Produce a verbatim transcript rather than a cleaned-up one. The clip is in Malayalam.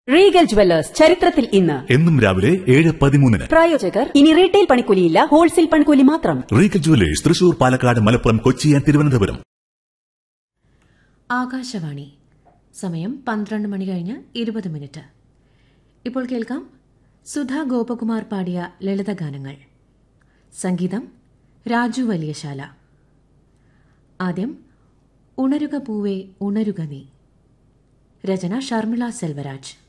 റീഗൽ ജുവല്ലേഴ്സ് ചരിത്രത്തിൽ ഇന്ന് എന്നും രാവിലെ ഏഴ് പതിമൂന്നിന്. പ്രായോജകർ ഇനി റീറ്റെയിൽ പണിക്കൂലിയില്ല, ഹോൾസെയിൽ പണിക്കൂലി മാത്രം. Regal jewellers Thrissur, Palakkad, Malappuram, Kochi and Thiruvananthapuram. Akashvani. സമയം പന്ത്രണ്ട് മണി കഴിഞ്ഞ് ഇരുപത് മിനിറ്റ്. ഇപ്പോൾ കേൾക്കാം സുധാ ഗോപകുമാർ പാടിയ ലളിതഗാനങ്ങൾ. സംഗീതം രാജു വലിയശാല. ആദ്യം ഉണരുക പൂവേ ഉണരുക നീ. രചന ഷർമിള സെൽവരാജ്.